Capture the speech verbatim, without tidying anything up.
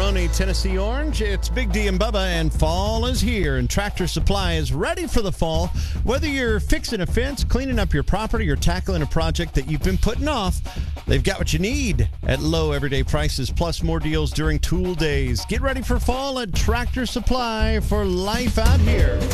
Macaroni, Tennessee Orange. It's Big D and Bubba, and fall is here, and Tractor Supply is ready for the fall. Whether you're fixing a fence, cleaning up your property, or tackling a project that you've been putting off, they've got what you need at low everyday prices, plus more deals during tool days. Get ready for fall at Tractor Supply for life out here.